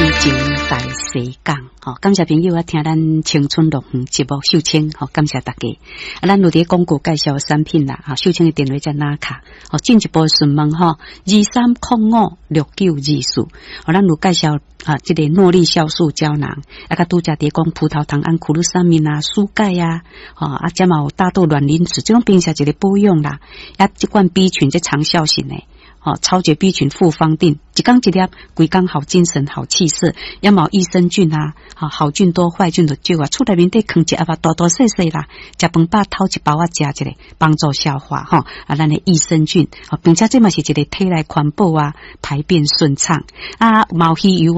情在西港，感谢朋友啊，听咱青春乐园节目秀清，感谢大家。咱有伫广告介绍产品啦，秀清的电话在哪卡？进一步询问23056924，咱有介绍这个诺丽酵素胶囊，甲拄则伫讲葡萄糖胺苦鲁沙米啊、舒钙啊，加嘛有大豆卵磷脂，这种并且一个保养啦，这罐 B 群这长效型的。超绝 B 群复方定，一缸一粒，规缸好精神好气色，也冇益生菌啊，好菌多坏菌就少啊，厝内面得放一盒大大细细啦，食饭饱偷一包食一个，帮助消化咱的益生菌，并且这嘛是一个体内环保啊，排便顺畅啊，毛细油。